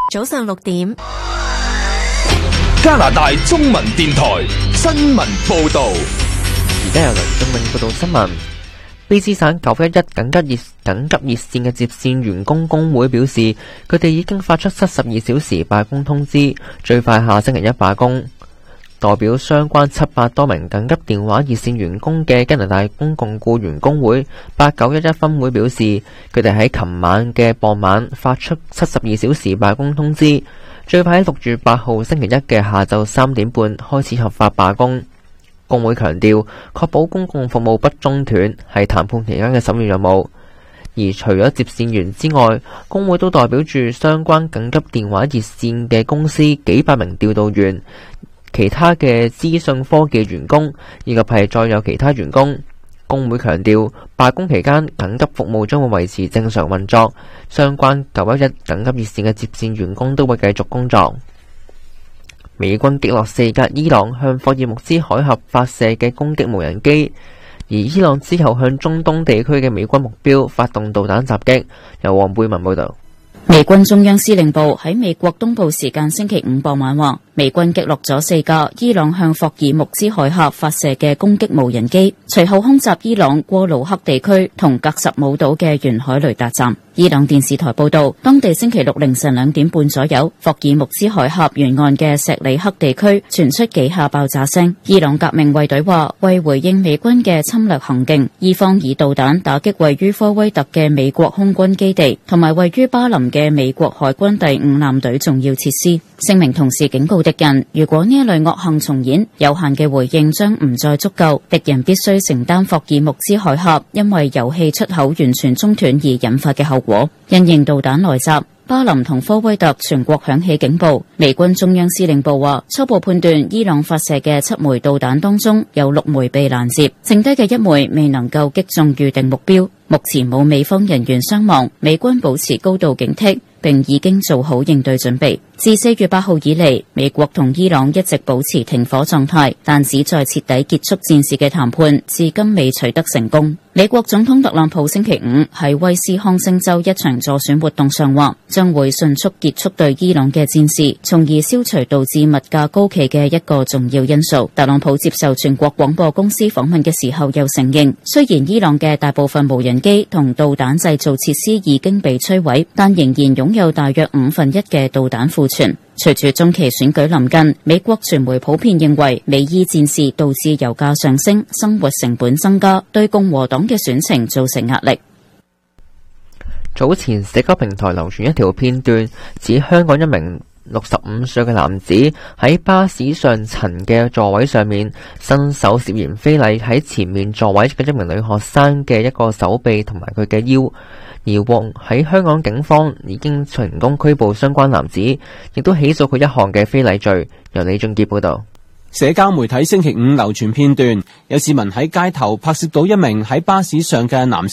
早上6點， 加拿大中文電台新聞報道。 而家由梁正明報道新聞。卑詩省911緊急熱線嘅接線員工工會表示，佢哋已經發出72小時罷工通知，最快下星期一罷工。代表相關700多名緊急電話熱線員工嘅加拿大公共僱員工會8911分會表示，佢哋喺琴晚嘅傍晚發出72小時罷工通知，最快喺6月8號星期一嘅下晝3點半開始合法罷工。工會強調，確保公共服務不中斷係談判期間嘅首要任務。而除咗接線員之外，工會都代表住相關緊急電話熱線嘅公司幾百名調度員、其他嘅資訊科技員工，以及係再有其他員工。工會強調，罷工期間緊急服務將會維持正常運作，相關911緊急熱線嘅接線員工都會繼續工作。美軍擊落4架伊朗向霍爾木茲海峽發射嘅攻擊無人機，而伊朗之後向中東地區嘅美軍目標發動導彈襲擊。由黃貝文報道。 美軍中央司令部喺美國東部時間星期5傍晚話，美軍擊落咗4架伊朗向霍爾木茲海峽發射嘅攻擊無人機，隨後空襲伊朗過魯克地區同格什姆島嘅沿海雷達站。伊朗電視台報道，當地星期六凌晨2點半左右，霍爾木茲海峽沿岸嘅錫里克地區傳出幾下爆炸聲。伊朗革命衛隊話，為回應美軍嘅侵略行徑，伊方以導彈打擊位於科威特嘅美國空軍基地，同埋位於巴林嘅美國海軍第5艦隊重要設施。聲明同時警告敵人，如果呢一類惡行重演，有限嘅回應將唔再足夠，敵人必須承擔霍爾木茲海峽因為油氣出口完全中斷而引發嘅後果。因應導彈來襲，巴林同科威特全國響起警報。美軍中央司令部話，初步判斷伊朗發射嘅7枚導彈當中有6枚被攔截，剩低嘅1枚未能夠擊中預定目標。目前冇美方人員傷亡，美軍保持高度警惕，並已經做好應對準備。自4月8號以嚟，美國同伊朗一直保持停火狀態，但旨在徹底結束戰事嘅談判至今未取得成功。美國總統特朗普星期5喺威斯康星州一場助選活動上話，將會迅速結束對伊朗嘅戰事，從而消除導致物價高企嘅一個重要因素。特朗普接受全國廣播公司訪問嘅時候又承認，雖然伊朗嘅大部分無人機同導彈製造設施已經被摧毀，但仍然擁有大約1/5嘅導彈庫存。隨住中期選舉臨近，美國傳媒普遍認為美伊戰事導致油價上升，生活成本增加，對共和黨嘅選情造成壓力。 早前社交平台流傳一條片段，指香港一名65歲嘅男子喺巴士上層嘅座位上面，伸手涉嫌非禮喺前面座位嘅一名女學生嘅一個手臂同埋佢嘅腰。而喺香港警方已經成功拘捕相關男子，亦都起訴佢一項嘅非禮罪。由李俊傑報道。 社交媒體星期5流傳片段，有市民喺街頭拍攝到一名喺巴士上嘅男